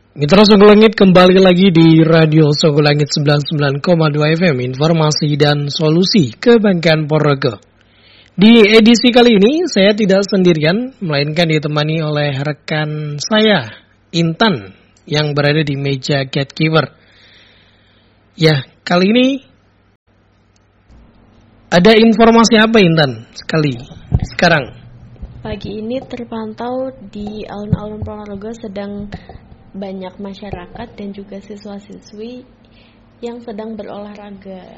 Mitra Songgo Langit kembali lagi di Radio Songgo Langit 99,2 FM, informasi dan solusi Kebanggaan Ponorogo. Di edisi kali ini saya tidak sendirian, melainkan ditemani oleh rekan saya, Intan, yang berada di meja gatekeeper. Ya, kali ini ada informasi apa, Intan? Sekarang. Pagi ini terpantau di alun-alun Ponorogo sedang banyak masyarakat dan juga siswa-siswi yang sedang berolahraga.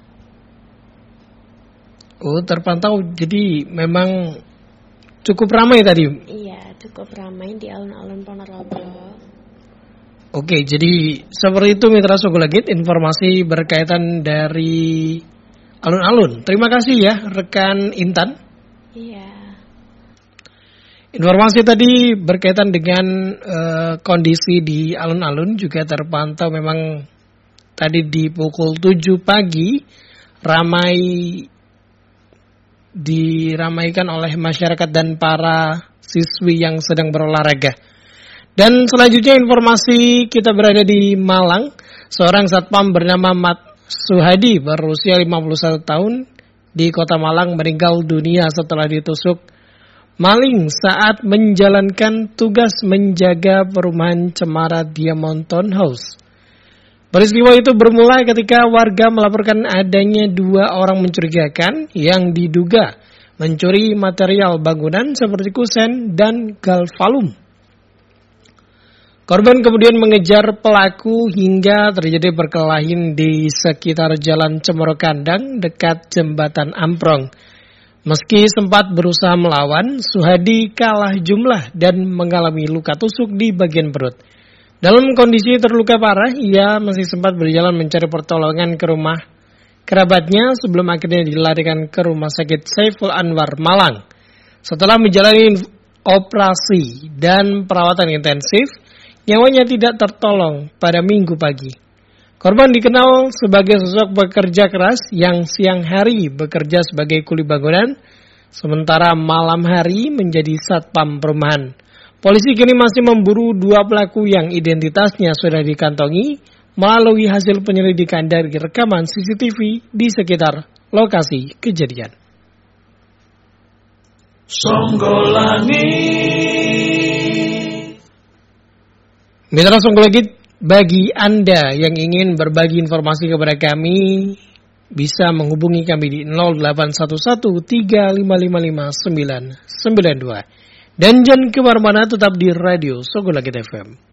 Oh, terpantau. Jadi memang cukup ramai tadi. Iya, cukup ramai di alun-alun Ponorogo. Oke, jadi seperti itu Mitra Songgo Langit, informasi berkaitan dari alun-alun. Terima kasih ya rekan Intan. Iya. Informasi tadi berkaitan dengan kondisi di alun-alun juga terpantau memang tadi di pukul 7 pagi diramaikan oleh masyarakat dan para siswi yang sedang berolahraga. Dan selanjutnya informasi kita berada di Malang, seorang satpam bernama Mat Suhadi berusia 51 tahun di Kota Malang meninggal dunia setelah ditusuk maling saat menjalankan tugas menjaga perumahan Cemara Diamond Townhouse. Peristiwa itu bermula ketika warga melaporkan adanya 2 orang mencurigakan yang diduga mencuri material bangunan seperti kusen dan galvalum. Korban kemudian mengejar pelaku hingga terjadi perkelahian di sekitar Jalan Cemoro Kandang dekat Jembatan Amprong. Meski sempat berusaha melawan, Suhadi kalah jumlah dan mengalami luka tusuk di bagian perut. Dalam kondisi terluka parah, ia masih sempat berjalan mencari pertolongan ke rumah kerabatnya sebelum akhirnya dilarikan ke Rumah Sakit Saiful Anwar, Malang. Setelah menjalani operasi dan perawatan intensif, nyawanya tidak tertolong pada Minggu pagi. Korban dikenal sebagai sosok pekerja keras yang siang hari bekerja sebagai kuli bangunan, sementara malam hari menjadi satpam perumahan. Polisi kini masih memburu 2 pelaku yang identitasnya sudah dikantongi melalui hasil penyelidikan dari rekaman CCTV di sekitar lokasi kejadian. Songgo Langit. Mitra Songgo Langit, bagi Anda yang ingin berbagi informasi kepada kami, bisa menghubungi kami di 081135555992. Dan jangan kemana-mana, tetap di Radio Songgo Langit FM.